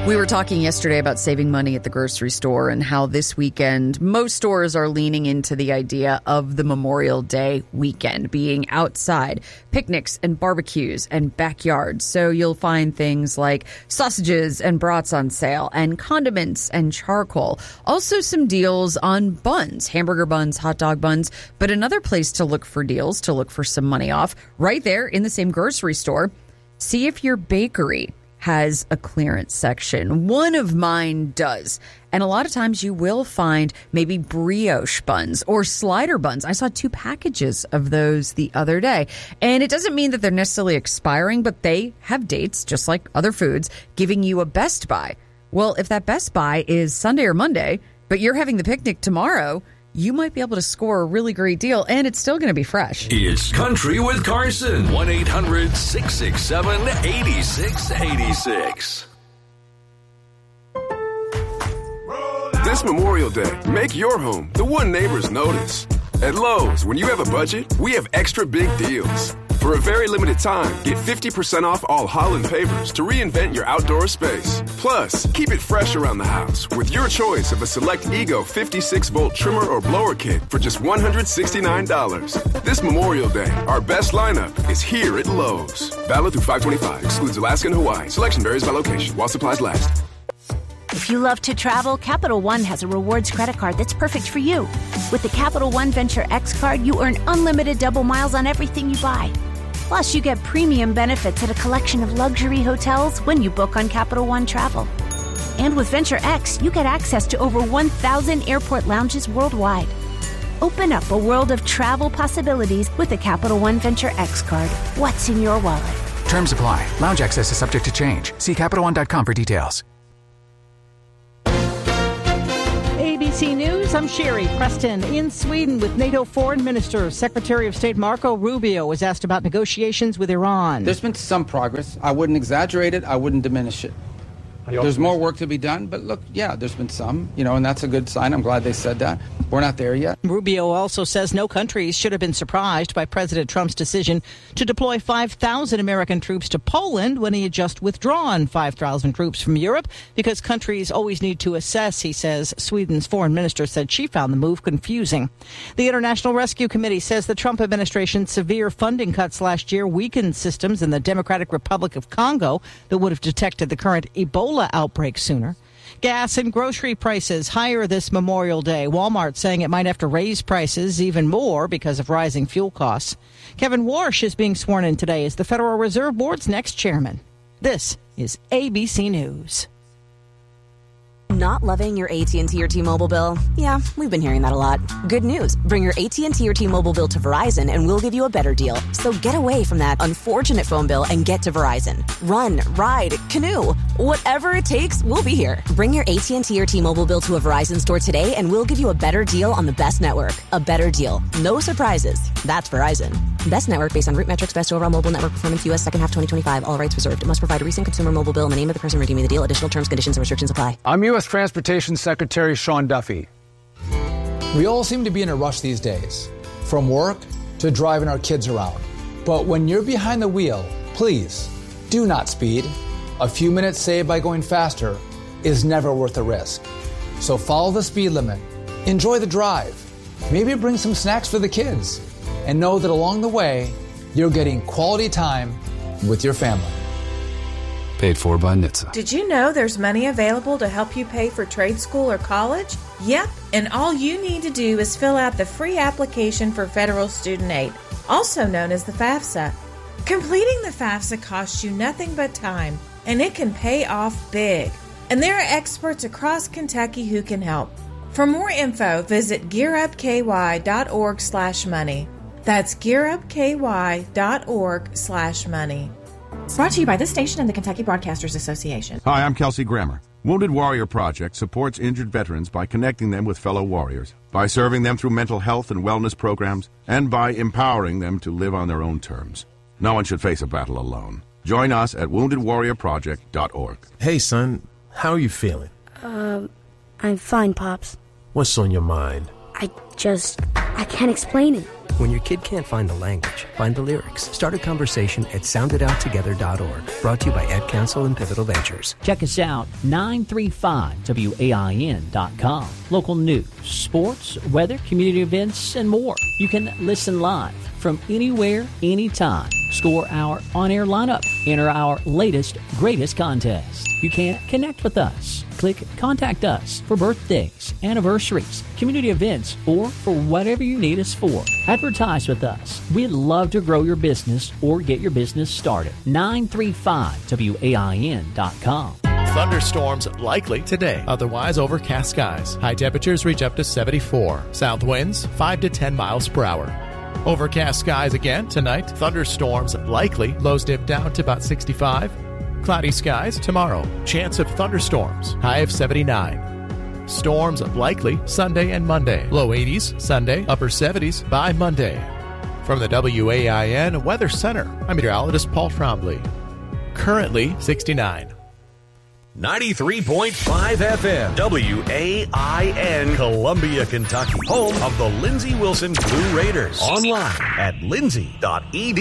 We were talking yesterday about saving money at the grocery store and how this weekend most stores are leaning into the idea of the Memorial Day weekend being outside, picnics and barbecues and backyards. So you'll find things like sausages and brats on sale and condiments and charcoal. Also some deals on buns, hamburger buns, hot dog buns. But another place to look for deals, to look for some money off, right there in the same grocery store, see if your bakery has a clearance section. One of mine does. And a lot of times you will find maybe brioche buns or slider buns. I saw 2 packages of those the other day. And it doesn't mean that they're necessarily expiring, but they have dates, just like other foods, giving you a best buy. Well, if that best buy is Sunday or Monday, but you're having the picnic tomorrow, you might be able to score a really great deal, and it's still going to be fresh. It's Country with Carson. 1-800-667-8686. This Memorial Day, make your home the one neighbors notice. At Lowe's, when you have a budget, we have extra big deals. For a very limited time, get 50% off all Holland pavers to reinvent your outdoor space. Plus, keep it fresh around the house with your choice of a select Ego 56-volt trimmer or blower kit for just $169. This Memorial Day, our best lineup is here at Lowe's. Valid through 5/25. Excludes Alaska and Hawaii. Selection varies by location while supplies last. If you love to travel, Capital One has a rewards credit card that's perfect for you. With the Capital One Venture X card, you earn unlimited double miles on everything you buy. Plus, you get premium benefits at a collection of luxury hotels when you book on Capital One Travel. And with Venture X, you get access to over 1,000 airport lounges worldwide. Open up a world of travel possibilities with the Capital One Venture X card. What's in your wallet? Terms apply. Lounge access is subject to change. See CapitalOne.com for details. ABC News, I'm Sherry Preston. In Sweden with NATO Foreign Minister, Secretary of State Marco Rubio was asked about negotiations with Iran. There's been some progress. I wouldn't exaggerate it. I wouldn't diminish it. There's more work to be done, but look, yeah, there's been some, and that's a good sign. I'm glad they said that. We're not there yet. Rubio also says no countries should have been surprised by President Trump's decision to deploy 5,000 American troops to Poland when he had just withdrawn 5,000 troops from Europe because countries always need to assess, he says. Sweden's foreign minister said she found the move confusing. The International Rescue Committee says the Trump administration's severe funding cuts last year weakened systems in the Democratic Republic of Congo that would have detected the current Ebola outbreak sooner. Gas and grocery prices higher this Memorial Day. Walmart saying it might have to raise prices even more because of rising fuel costs. Kevin Warsh is being sworn in today as the Federal Reserve Board's next chairman. This is ABC News. Not loving your AT&T or T-Mobile bill? Yeah, we've been hearing that a lot. Good news. Bring your AT&T or T-Mobile bill to Verizon and we'll give you a better deal. So get away from that unfortunate phone bill and get to Verizon. Run, ride, canoe. Whatever it takes, we'll be here. Bring your AT&T or T-Mobile bill to a Verizon store today and we'll give you a better deal on the best network. A better deal. No surprises. That's Verizon. Best network based on root metrics, best overall mobile network performance, U.S. second half 2025. All rights reserved. It must provide a recent consumer mobile bill and the name of the person redeeming the deal. Additional terms, conditions, and restrictions apply. I'm U.S. Transportation Secretary Sean Duffy. We all seem to be in a rush these days, from work to driving our kids around. But when you're behind the wheel, please do not speed. A few minutes saved by going faster is never worth the risk. So follow the speed limit. Enjoy the drive. Maybe bring some snacks for the kids. And know that along the way, you're getting quality time with your family. Paid for by NHTSA. Did you know there's money available to help you pay for trade school or college? Yep, and all you need to do is fill out the free application for federal student aid, also known as the FAFSA. Completing the FAFSA costs you nothing but time, and it can pay off big. And there are experts across Kentucky who can help. For more info, visit gearupky.org/money. That's gearupky.org/money. Brought to you by this station and the Kentucky Broadcasters Association. Hi, I'm Kelsey Grammer. Wounded Warrior Project supports injured veterans by connecting them with fellow warriors, by serving them through mental health and wellness programs, and by empowering them to live on their own terms. No one should face a battle alone. Join us at woundedwarriorproject.org. Hey, son, how are you feeling? I'm fine, Pops. What's on your mind? I I can't explain it. When your kid can't find the language, find the lyrics. Start a conversation at soundedouttogether.org. Brought to you by Ad Council and Pivotal Ventures. Check us out, 935WAIN.com. Local news, sports, weather, community events, and more. You can listen live from anywhere, anytime. Score our on-air lineup. Enter our latest, greatest contest. You can connect with us. Click Contact Us for birthdays, anniversaries, community events, or for whatever you need us for. Advertise with us. We'd love to grow your business or get your business started. 935WAIN.com. Thunderstorms likely today, otherwise overcast skies. High temperatures reach up to 74. South winds 5 to 10 miles per hour. Overcast skies again tonight. Thunderstorms likely. Lows dip down to about 65. Cloudy skies tomorrow. Chance of thunderstorms. High of 79. Storms likely Sunday and Monday. Low 80s Sunday, upper 70s by Monday. From the WAIN Weather Center, I'm meteorologist Paul Trombley. Currently 69. 93.5 FM, WAIN, Columbia, Kentucky. Home of the Lindsey Wilson Blue Raiders. Online at lindsey.edu.